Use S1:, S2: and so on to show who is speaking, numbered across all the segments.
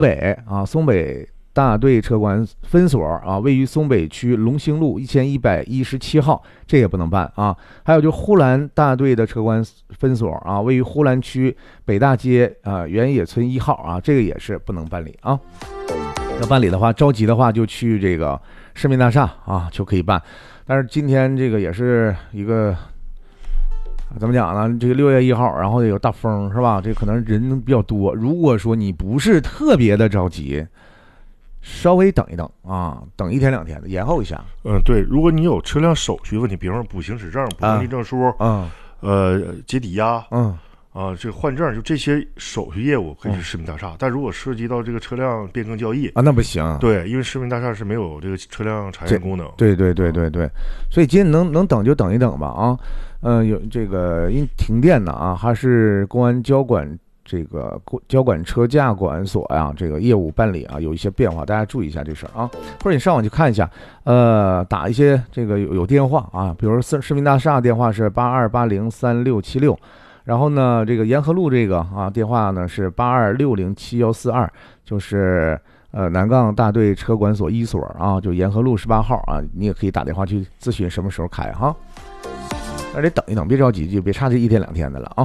S1: 松北大队车管分所啊，位于松北区龙兴路1117号，这也不能办啊。还有就是呼兰大队的车管分所啊，位于呼兰区北大街原野村1号啊，这个也是不能办理啊。要办理的话，着急的话就去这个市民大厦啊就可以办。但是今天这个也是一个怎么讲呢？这个6月1号，然后有大风是吧？这可能人比较多。如果说你不是特别的着急，稍微等一等啊，等1天2天的，延后一下。
S2: 对，如果你有车辆手续问题，比方说补行驶证、补能力证书，解抵押，这个换证，就这些手续业务可以是市民大厦。但如果涉及到这个车辆变更交易
S1: 啊，那不行。
S2: 对，因为市民大厦是没有这个车辆查验功能。
S1: 对，所以今天能等就等一等吧啊。有这个因停电的啊，还是公安交管这个交管车驾管所呀，这个业务办理啊有一些变化，大家注意一下这事儿啊。或者你上网去看一下，打一些这个有电话啊，比如说市民大厦电话是82803676，然后呢这个沿河路这个啊电话呢是82607142，就是南岗大队车管所1所啊，就沿河路18号啊，你也可以打电话去咨询什么时候开哈。那得等一等，别着急，就别差这1天2天的了啊。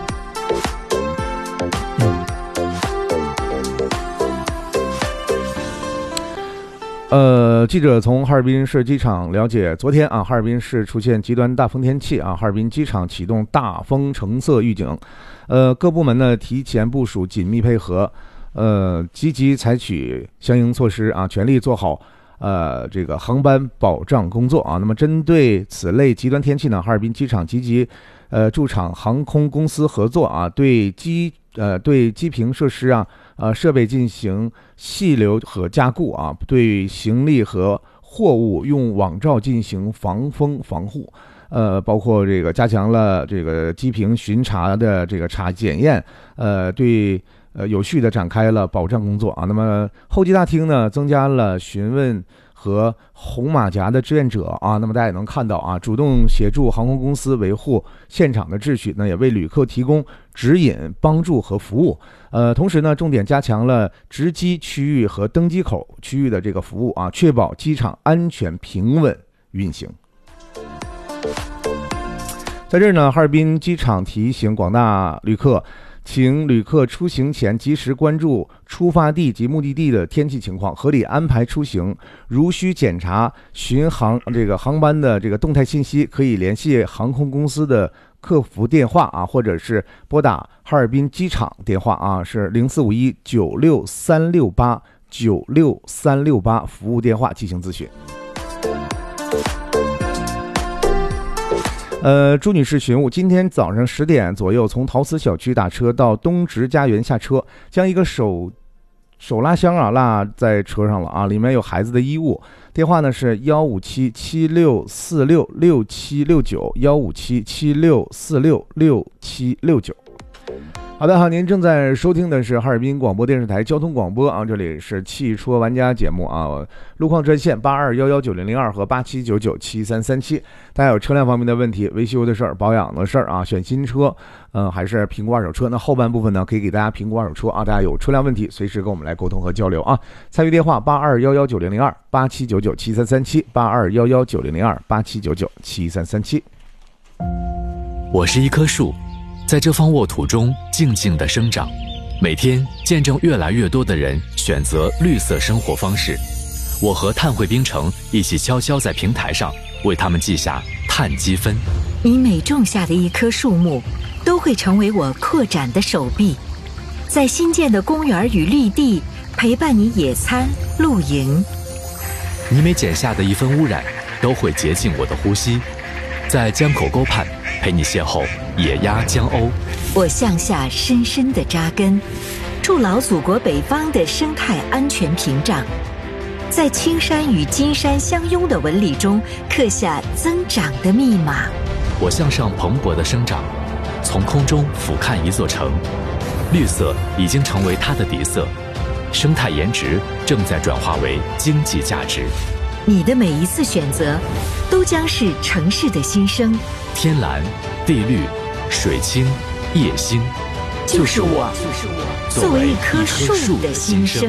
S1: 记者从哈尔滨市机场了解，昨天啊，哈尔滨市出现极端大风天气啊，哈尔滨机场启动大风橙色预警，各部门呢提前部署，紧密配合，积极采取相应措施啊，全力做好这个航班保障工作啊。那么针对此类极端天气呢，哈尔滨机场积极驻场航空公司合作啊，对机坪设施啊设备进行细流和加固啊，对行李和货物用网罩进行防风防护，包括这个加强了这个机坪巡查的这个检验，对有序的展开了保障工作啊。那么候机大厅呢增加了询问和红马甲的志愿者啊，那么大家也能看到啊，主动协助航空公司维护现场的秩序，那也为旅客提供指引、帮助和服务。同时呢，重点加强了值机区域和登机口区域的这个服务啊，确保机场安全平稳运行。在这儿呢，哈尔滨机场提醒广大旅客，请旅客出行前及时关注出发地及目的地的天气情况，合理安排出行。如需检查这个航班的这个动态信息，可以联系航空公司的客服电话啊，或者是拨打哈尔滨机场电话啊，是045196396368服务电话进行咨询。朱女士询问，今天早上10点左右从陶瓷小区打车到东直家园下车，将一个手拉箱啊落在车上了啊，里面有孩子的衣物。电话呢是15776466769，15776466769。好的，您正在收听的是哈尔滨广播电视台交通广播啊，这里是汽车玩家节目啊，路况专线82119002和87997337。大家有车辆方面的问题，维修的事儿、保养的事儿啊，选新车，还是评估二手车，那后半部分呢，可以给大家评估二手车啊，大家有车辆问题，随时跟我们来沟通和交流啊。参与电话82119002、87997337、82119002、87997337。
S3: 我是一棵树，在这方沃土中静静地生长，每天见证越来越多的人选择绿色生活方式。我和碳汇冰城一起悄悄在平台上为他们记下碳积分。
S4: 你每种下的一棵树木，都会成为我扩展的手臂，在新建的公园与绿地陪伴你野餐露营。
S3: 你每剪下的一分污染，都会洁净我的呼吸，在江口沟畔陪你邂逅野鸭江鸥。
S4: 我向下深深地扎根，筑牢祖国北方的生态安全屏障，在青山与金山相拥的纹理中刻下增长的密码。
S3: 我向上蓬勃的生长，从空中俯瞰一座城，绿色已经成为它的底色，生态颜值正在转化为经济价值。
S4: 你的每一次选择，都将是城市的新生。
S3: 天蓝、地绿、水清、夜星，
S4: 就是我，作为一棵树的心声。